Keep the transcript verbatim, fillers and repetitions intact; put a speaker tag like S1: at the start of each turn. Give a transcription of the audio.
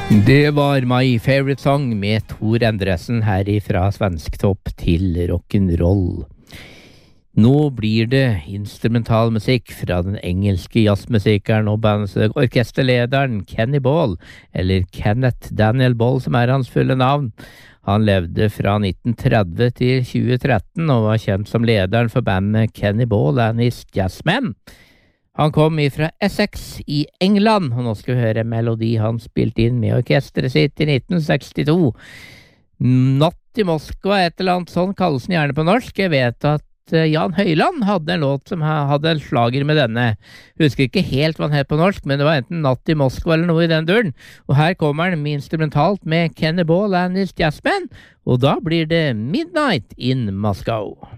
S1: Det var My Favorite Song med Tor Endresen her ifra svensktopp til rock'n'roll. Nå blir det instrumentalmusikk fra den engelske jazzmusikeren og bandets orkesterlederen Kenny Ball, eller Kenneth Daniel Ball som er hans fulle navn. Han levde fra nitten tretti til tjue tretten og var kjent som lederen for bandet Kenny Ball and his Jazzmen. Han kom ifra Essex i England, og nå skal vi høre en melodi han spilte inn med orkestret sitt i nitten sekstito. Natt i Moskva, et eller annet sånn kalles den gjerne på norsk. Jeg vet at Jan Høyland hadde en låt som hadde en slager med denne. Husker ikke helt hva den het på norsk, men det var enten Natt i Moskva eller noe i den duren. Og her kommer den med instrumentalt med Kenny Ball and his Jazzmen, og da blir det Midnight in Moscow.